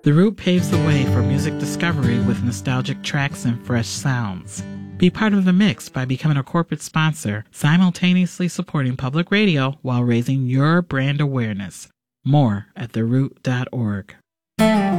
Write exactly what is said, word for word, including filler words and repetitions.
The Root paves the way for music discovery with nostalgic tracks and fresh sounds. Be part of the mix by becoming a corporate sponsor, simultaneously supporting public radio while raising your brand awareness. More at the root dot org.